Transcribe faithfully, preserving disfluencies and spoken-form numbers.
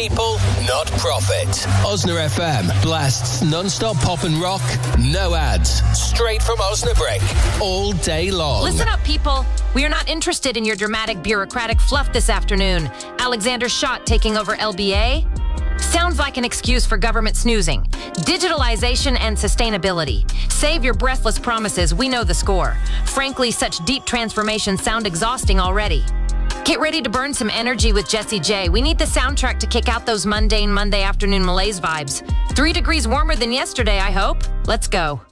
people, not profit. Osna F M blasts non-stop pop and rock, no ads, straight from Osnabrick, all day long. Listen up, people. We are not interested in your dramatic bureaucratic fluff this afternoon. Alexander Schott taking over L B A? Sounds like an excuse for government snoozing. Digitalization and sustainability. Save your breathless promises. We know the score. Frankly, such deep transformations sound exhausting already. Get ready to burn some energy with Jessie J. We need the soundtrack to kick out those mundane Monday afternoon malaise vibes. Three degrees warmer than yesterday, I hope. Let's go.